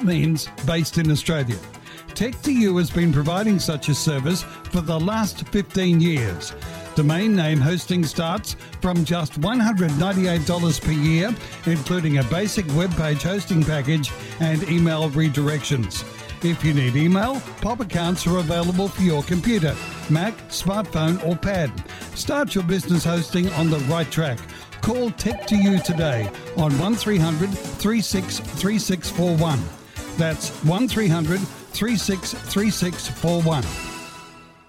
means based in Australia. Tech2U has been providing such a service for the last 15 years. Domain name hosting starts from just $198 per year, including a basic web page hosting package and email redirections. If you need email, POP accounts are available for your computer, Mac, smartphone or pad. Start your business hosting on the right track. Call Tech2U today on 1300 363641. That's 1300 363641.